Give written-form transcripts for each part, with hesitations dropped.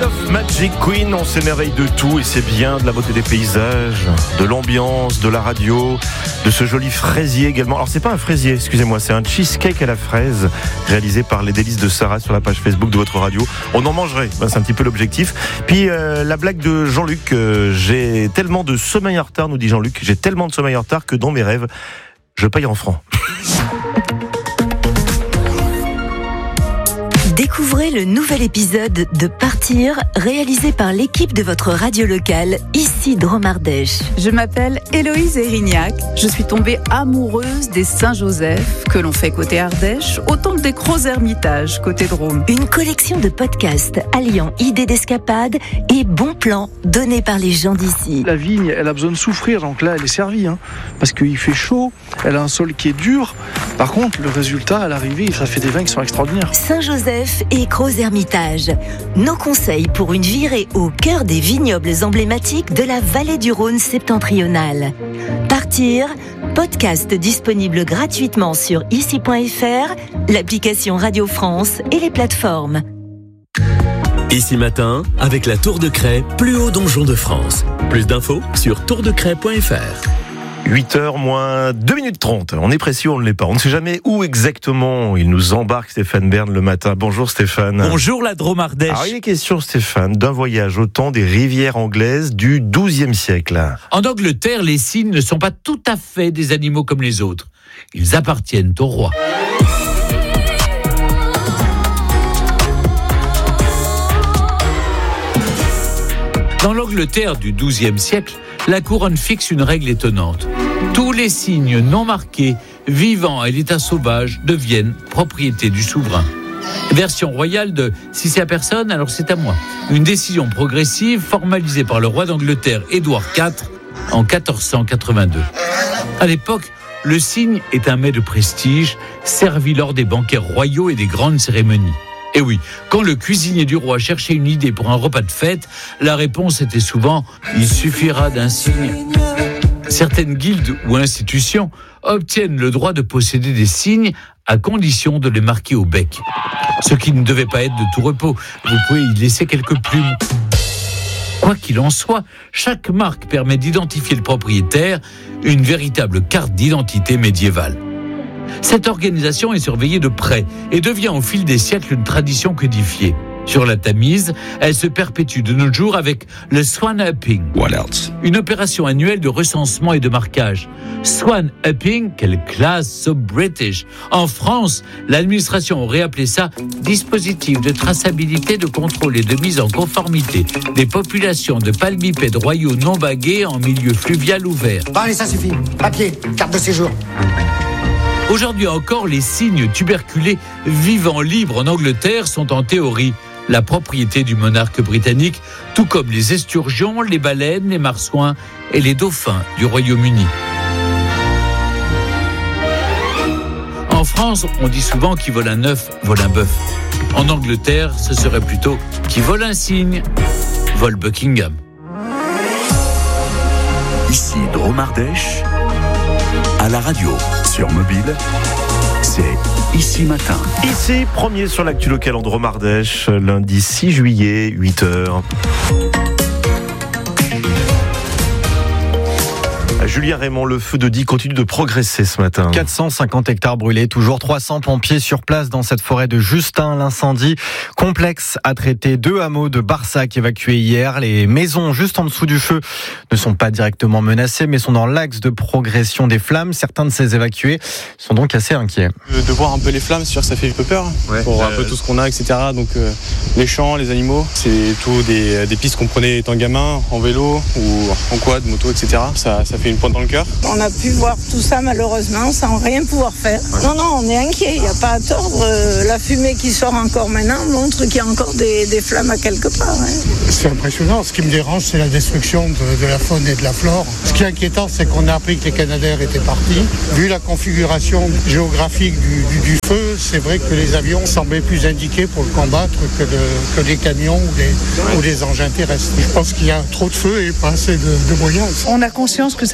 of Magic Queen, on s'émerveille de tout et c'est bien, de la beauté des paysages, de l'ambiance, de la radio, de ce joli fraisier également. Alors c'est pas un fraisier, excusez-moi, c'est un cheesecake à la fraise réalisé par les délices de Sarah sur la page Facebook de votre radio. On en mangerait, c'est un petit peu l'objectif. Puis la blague de Jean-Luc, j'ai tellement de sommeil en retard, nous dit Jean-Luc, j'ai tellement de sommeil en retard que dans mes rêves, je paye en francs. Découvrez le nouvel épisode de Partir, réalisé par l'équipe de votre radio locale, ici Drôme-Ardèche. Je m'appelle Héloïse Erignac. Je suis tombée amoureuse des Saint-Joseph, que l'on fait côté Ardèche, autant que des Crozes-Hermitage, côté Drôme. Une collection de podcasts alliant idées d'escapade et bons plans donnés par les gens d'ici. La vigne, elle a besoin de souffrir, donc là, elle est servie, parce qu'il fait chaud, elle a un sol qui est dur. Par contre, le résultat, à l'arrivée, ça fait des vins qui sont extraordinaires. Saint-Joseph et Crozes-Hermitage. Nos conseils pour une virée au cœur des vignobles emblématiques de la vallée du Rhône septentrionale. Partir, podcast disponible gratuitement sur ici.fr, l'application Radio France et les plateformes. Ici Matin, avec la Tour de Craie, plus haut donjon de France. Plus d'infos sur tourdecraie.fr. 8h moins 2 minutes 30. On est précis, on ne l'est pas. On ne sait jamais où exactement il nous embarque Stéphane Bern le matin. Bonjour Stéphane. Bonjour la Drôme-Ardèche. Alors il est question Stéphane d'un voyage au temps des rivières anglaises du XIIe siècle. En Angleterre, les cygnes ne sont pas tout à fait des animaux comme les autres. Ils appartiennent au roi. Dans l'Angleterre du XIIe siècle, la couronne fixe une règle étonnante. Tous les cygnes non marqués, vivants à l'état sauvage, deviennent propriété du souverain. Version royale de « si c'est à personne, alors c'est à moi ». Une décision progressive formalisée par le roi d'Angleterre Édouard IV en 1482. À l'époque, le cygne est un mets de prestige, servi lors des banquets royaux et des grandes cérémonies. Et oui, quand le cuisinier du roi cherchait une idée pour un repas de fête, la réponse était souvent « il suffira d'un cygne ». Certaines guildes ou institutions obtiennent le droit de posséder des cygnes à condition de les marquer au bec. Ce qui ne devait pas être de tout repos, vous pouvez y laisser quelques plumes. Quoi qu'il en soit, chaque marque permet d'identifier le propriétaire, une véritable carte d'identité médiévale. Cette organisation est surveillée de près et devient au fil des siècles une tradition codifiée. Sur la Tamise, elle se perpétue de nos jours avec le Swan Upping, une opération annuelle de recensement et de marquage. Swan Upping, quelle classe so British. En France, l'administration aurait appelé ça dispositif de traçabilité, de contrôle et de mise en conformité des populations de palmipèdes royaux non bagués en milieu fluvial ouvert. Bon, allez, ça suffit. Papier, carte de séjour. Aujourd'hui encore, les cygnes tuberculés vivant libres en Angleterre sont en théorie la propriété du monarque britannique, tout comme les esturgeons, les baleines, les marsouins et les dauphins du Royaume-Uni. En France, on dit souvent qui vole un œuf, vole un bœuf. En Angleterre, ce serait plutôt qui vole un cygne, vole Buckingham. Ici Drôme-Ardèche, à la radio, sur mobile, c'est Ici Matin. Ici, premier sur l'actu local en Drôme-Ardèche, lundi 6 juillet, 8h. Julien Raymond, le feu de Die continue de progresser ce matin. 450 hectares brûlés, toujours 300 pompiers sur place dans cette forêt de Justin. L'incendie complexe a traité 2 hameaux de Barsac évacués hier. Les maisons juste en dessous du feu ne sont pas directement menacées, mais sont dans l'axe de progression des flammes. Certains de ces évacués sont donc assez inquiets. De voir un peu les flammes, c'est sûr que ça fait un peu peur, pour un peu tout ce qu'on a, etc. Donc les champs, les animaux, c'est tout des pistes qu'on prenait étant gamin, en vélo ou en quad, moto, etc. Ça fait une pointe dans le cœur. On a pu voir tout ça malheureusement sans rien pouvoir faire. Non, on est inquiet, il n'y a pas à tordre. La fumée qui sort encore maintenant montre qu'il y a encore des flammes à quelque part. C'est impressionnant. Ce qui me dérange, c'est la destruction de la faune et de la flore. Ce qui est inquiétant, c'est qu'on a appris que les Canadair étaient partis. Vu la configuration géographique du feu, c'est vrai que les avions semblaient plus indiqués pour le combattre que des camions ou des engins terrestres. Je pense qu'il y a trop de feu et pas assez de moyens. On a conscience que ça va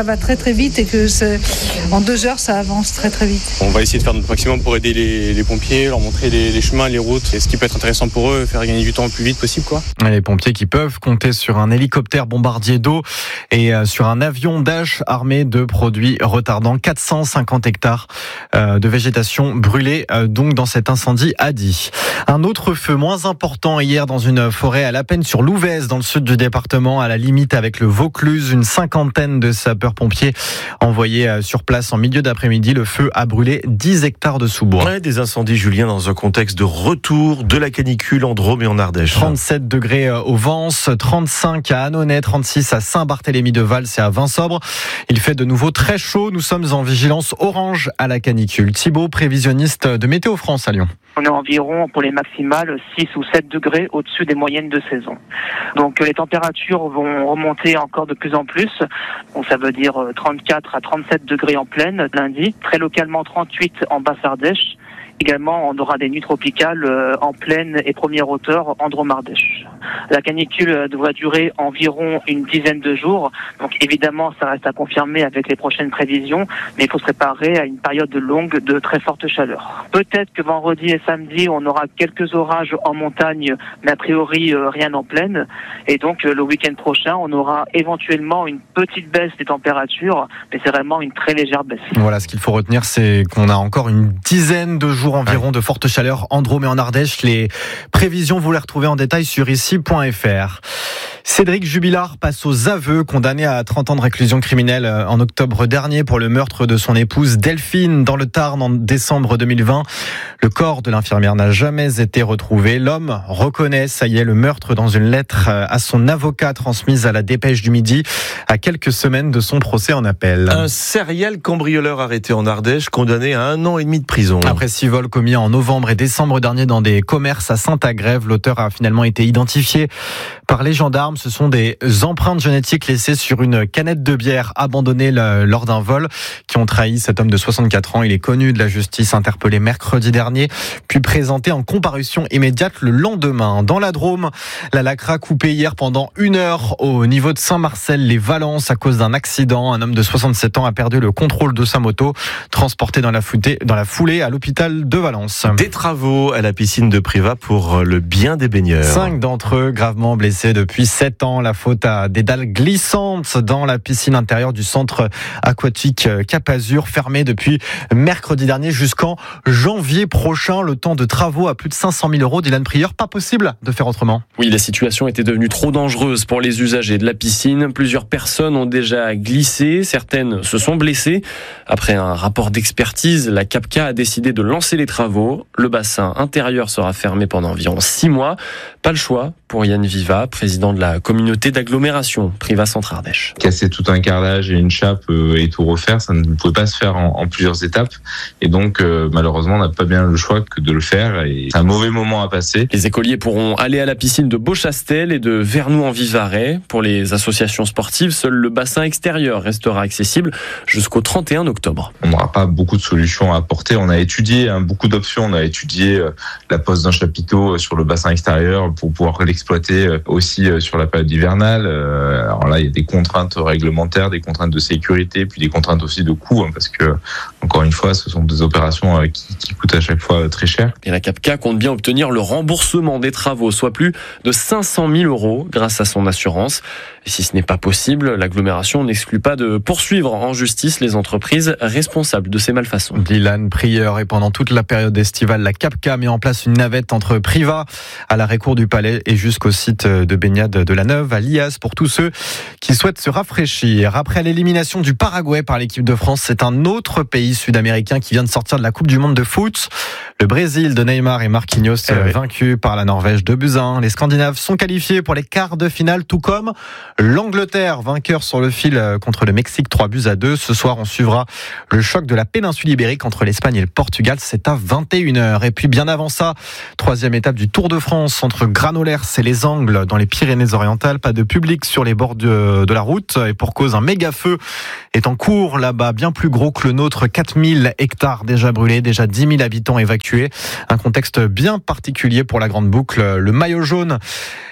va très très vite et que en 2 heures ça avance très très vite. On va essayer de faire notre maximum pour aider les pompiers, leur montrer les chemins, les routes, et ce qui peut être intéressant pour eux, faire gagner du temps le plus vite possible, quoi. Les pompiers qui peuvent compter sur un hélicoptère bombardier d'eau et sur un avion Dash armé de produits retardants. 450 hectares de végétation brûlée donc dans cet incendie à Die. Un autre feu moins important hier dans une forêt à La Penne sur Louvèze dans le sud du département, à la limite avec le Vaucluse. Une cinquantaine de sapeurs-pompiers envoyés sur place en milieu d'après-midi. Le feu a brûlé 10 hectares de sous-bois. Ouais, des incendies, Julien, dans un contexte de retour de la canicule en Drôme et en Ardèche. 37 degrés au Vence, 35 à Annonay, 36 à Saint-Barthélemy-de-Vals et à Vinsobres. Il fait de nouveau très chaud. Nous sommes en vigilance orange à la canicule. Thibaut, prévisionniste de Météo France à Lyon. On est environ, pour les maximales, 6 ou 7 degrés au-dessus des moyennes de saison. Donc les températures vont remonter encore de plus en plus. Donc ça veut dire 34 à 37 degrés en plaine lundi, très localement 38 en Basse-Ardèche. Également, on aura des nuits tropicales en plaine et première hauteur en Drôme-Ardèche. La canicule devrait durer environ une dizaine de jours. Donc évidemment, ça reste à confirmer avec les prochaines prévisions, mais il faut se préparer à une période longue de très forte chaleur. Peut-être que vendredi et samedi, on aura quelques orages en montagne, mais a priori rien en plaine. Et donc le week-end prochain, on aura éventuellement une petite baisse des températures, mais c'est vraiment une très légère baisse. Voilà, ce qu'il faut retenir, c'est qu'on a encore une dizaine de jours environ de forte chaleur en Drôme et en Ardèche. Les prévisions, vous les retrouvez en détail sur ici.fr. Cédric Jubilard passe aux aveux, condamné à 30 ans de réclusion criminelle en octobre dernier pour le meurtre de son épouse Delphine dans le Tarn en décembre 2020. Le corps de l'infirmière n'a jamais été retrouvé. L'homme reconnaît, ça y est, le meurtre dans une lettre à son avocat transmise à la Dépêche du Midi à quelques semaines de son procès en appel. Un serial cambrioleur arrêté en Ardèche, condamné à 1 an et demi de prison. Après 6 vols commis en novembre et décembre dernier dans des commerces à Saint-Agrève, l'auteur a finalement été identifié par les gendarmes. Ce sont des empreintes génétiques laissées sur une canette de bière abandonnée lors d'un vol qui ont trahi cet homme de 64 ans. Il est connu de la justice, interpellé mercredi dernier, puis présenté en comparution immédiate le lendemain. Dans la Drôme, la Lacra coupée hier pendant 1 heure au niveau de Saint-Marcel-les-Valences à cause d'un accident. Un homme de 67 ans a perdu le contrôle de sa moto, transporté dans la foulée à l'hôpital de Valence. Des travaux à la piscine de Privas pour le bien des baigneurs. 5 d'entre eux gravement blessés depuis 7 ans. La faute à des dalles glissantes dans la piscine intérieure du centre aquatique Cap Azur, fermé depuis mercredi dernier jusqu'en janvier prochain. Le temps de travaux à plus de 500 000 €. Dylan Prieur, pas possible de faire autrement. Oui, la situation était devenue trop dangereuse pour les usagers de la piscine. Plusieurs personnes ont déjà glissé, certaines se sont blessées. Après un rapport d'expertise, la CAPCA a décidé de lancer les travaux. Le bassin intérieur sera fermé pendant environ 6 mois. Pas le choix pour Yann Viva, président de la communauté d'agglomération Privas Centre-Ardèche. Casser tout un carrelage et une chape et tout refaire, ça ne pouvait pas se faire en plusieurs étapes. Et donc, malheureusement, on n'a pas bien le choix que de le faire. Et c'est un mauvais moment à passer. Les écoliers pourront aller à la piscine de Beauchastel et de Vernoux-en-Vivarais. Pour les associations sportives, seul le bassin extérieur restera accessible jusqu'au 31 octobre. On n'aura pas beaucoup de solutions à apporter. On a étudié beaucoup d'options. On a étudié la pose d'un chapiteau sur le bassin extérieur pour pouvoir l'exploiter aussi sur la période hivernale. Alors là, il y a des contraintes réglementaires, des contraintes de sécurité, puis des contraintes aussi de coût, parce que, encore une fois, ce sont des opérations qui coûtent à chaque fois très cher. Et la CAPCA compte bien obtenir le remboursement des travaux, soit plus de 500 000 € grâce à son assurance. Et si ce n'est pas possible, l'agglomération n'exclut pas de poursuivre en justice les entreprises responsables de ces malfaçons. Dylan Prieur, et pendant toute la période estivale, la CAPCA met en place une navette entre Privas à l'arrêt-cour du Palais et jusqu'au site de baignade de la Neuve à Lias pour tous ceux qui souhaitent se rafraîchir. Après l'élimination du Paraguay par l'équipe de France, c'est un autre pays sud-américain qui vient de sortir de la Coupe du Monde de foot. Le Brésil de Neymar et Marquinhos vaincu par la Norvège 2-1. Les Scandinaves sont qualifiés pour les quarts de finale, tout comme l'Angleterre, vainqueur sur le fil contre le Mexique 3-2. Ce soir, on suivra le choc de la péninsule ibérique entre l'Espagne et le Portugal. C'est à 21h. Et puis bien avant ça, 3e étape du Tour de France entre Granollers et les Angles dans les Pyrénées-Orientales. Pas de public sur les bords de la route et pour cause, un méga feu est en cours là-bas, bien plus gros que le nôtre. 4000 hectares déjà brûlés, déjà 10 000 habitants évacués. Un contexte bien particulier pour la Grande Boucle. Le maillot jaune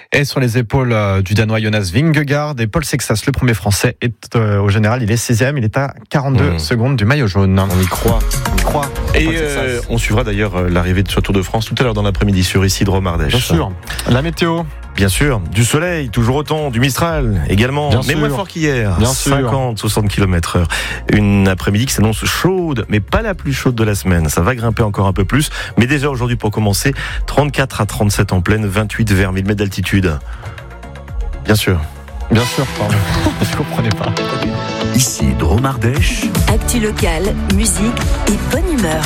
est sur les épaules du Danois Jonas Vingegaard et Paul Sexas, le premier français, est au général, il est 6e, il est à 42 secondes du maillot jaune. On y croit. Et on suivra d'ailleurs l'arrivée de ce Tour de France tout à l'heure dans l'après-midi sur ici de Romardèche. Bien sûr. La météo. Bien sûr, du soleil, toujours autant, du Mistral également, mais moins fort qu'hier, 50-60 km/h. Une après-midi qui s'annonce chaude, mais pas la plus chaude de la semaine. Ça va grimper encore un peu plus, mais déjà aujourd'hui pour commencer, 34 à 37 en pleine, 28 vers 1000 mètres d'altitude. Bien sûr, pardon. Je ne comprenais pas. Ici, Dromardèche. Actu locale, musique et bonne humeur.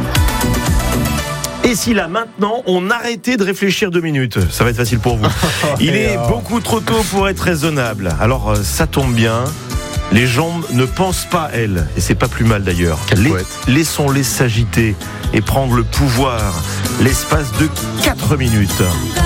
Et si là, maintenant, on arrêtait de réfléchir 2 minutes, ça va être facile pour vous. Il est beaucoup trop tôt pour être raisonnable. Alors, ça tombe bien. Les jambes ne pensent pas, elles. Et c'est pas plus mal d'ailleurs. Laissons-les s'agiter et prendre le pouvoir l'espace de 4 minutes.